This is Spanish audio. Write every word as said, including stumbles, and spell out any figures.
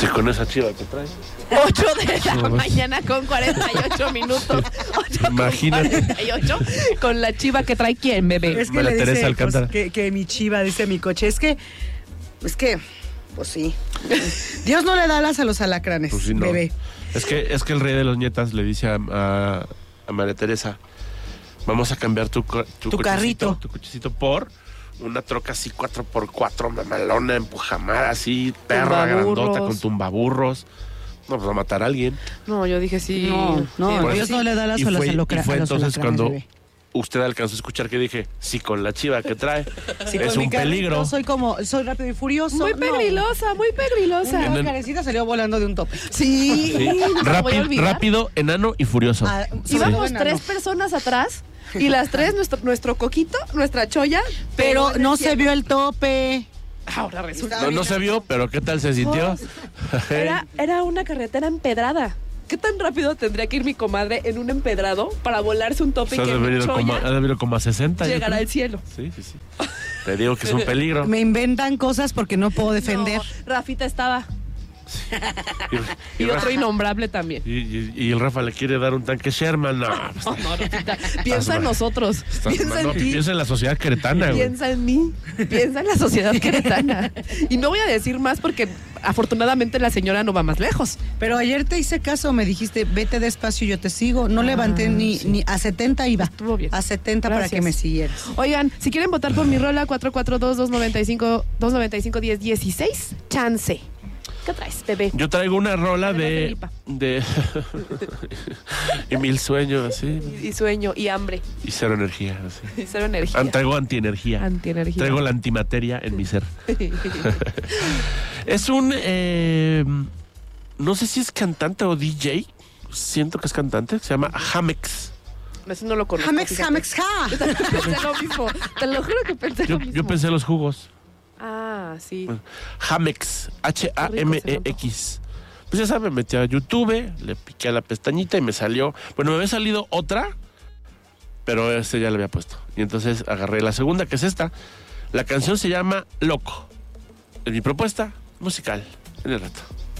Sí, con esa chiva que trae. ocho de la mañana con cuarenta y ocho minutos. ocho Imagínate. con cuarenta y ocho con la chiva que trae quién, bebé. Es que María le Teresa dice Alcántara. pues, que, que mi chiva, dice mi coche. Es que, es que, pues sí. Dios no le da alas a los alacranes, Pues sí, no. bebé. Es que, es que el rey de los nietas le dice a, a, a María Teresa, vamos a cambiar tu, co- tu, Tu cochecito, carrito. tu cochecito por una troca así cuatro por cuatro, mamalona, empujamada, así, perra Tumbaburros. grandota con tumbaburros. No, pues va a matar a alguien. No, yo dije sí. No, no, sí, Pues, Dios no le da alas y a los fue, y alacra- fue a los entonces alacranes, cuando bebé. usted alcanzó a escuchar que dije, sí, con la chiva que trae, Sí, es con mi un carrito peligro. Soy como, soy rápido y furioso. Muy no. pegrilosa, muy pegrilosa. Una carecita salió volando de un tope. Sí, Sí. no me voy a Rápido, olvidar. rápido, enano y furioso. Ah, Íbamos sí. tres personas atrás y las tres, nuestro, nuestro coquito, nuestra cholla. Pero pegó en no el se cielo. vio el tope. Ahora resulta. No, no se vio, pero ¿qué tal se sintió? Era, era una carretera empedrada. ¿Qué tan rápido tendría que ir mi comadre en un empedrado para volarse un tope O sea, y que ha de haber mi ido como, ha cholla de haber ido como a sesenta. yo llegara creo. al cielo? Sí, sí, sí. Te digo que es un peligro. Me inventan cosas porque no puedo defender. No, Rafita estaba. Y, Y, y otro Rafa- innombrable también. y- y- y el Rafa le quiere dar un tanque Sherman. No, pues, No, no, Rafita. Piensa en mal. nosotros. estás Piensa mal. No, en ti. piensa en la sociedad queretana, güey. Piensa en mí, piensa en la sociedad queretana. Y no voy a decir más porque afortunadamente la señora no va más lejos. Pero ayer te hice caso, me dijiste, vete despacio y yo te sigo. No levanté ni, ni a setenta iba. Estuvo bien. A setenta para Gracias. que me siguieras. Oigan, si quieren votar por mi rola, cuatro cuatro dos, dos nueve cinco, dos nueve cinco, uno cero uno seis, chance. ¿Qué traes, bebé? Yo traigo una rola Además de de... gripa. de y mil sueños, sí. Y, y sueño, y hambre, Y cero energía, sí. y cero energía. Ah, traigo antienergía. Antienergía. Traigo la antimateria en mi ser. Es un... eh, no sé si es cantante o D J. Siento que es cantante. Se llama Hamex. Eso no lo conozco. Jamex, fíjate. Jamex, ja. Pensé lo mismo. Te lo juro que pensé Yo, lo mismo. yo pensé los jugos. Ah, sí. Hamex. H A M E X. Pues ya saben, metí a YouTube, le piqué a la pestañita y me salió... Bueno, me había salido otra, pero este ya le había puesto. Y entonces agarré la segunda, que es esta. La canción se llama Loco. Es mi propuesta musical en el rato.